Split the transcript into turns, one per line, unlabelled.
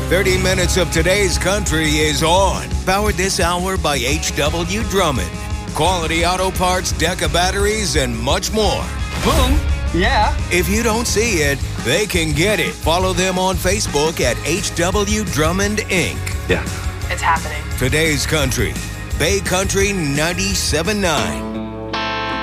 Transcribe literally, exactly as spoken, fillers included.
thirty minutes of today's country is on. Powered this hour by H W Drummond. Quality auto parts, Deca batteries, and much more.
Boom. Yeah.
If you don't see it, they can get it. Follow them on Facebook at H W Drummond Incorporated.
Yeah.
It's happening.
Today's country. Bay Country ninety-seven point nine.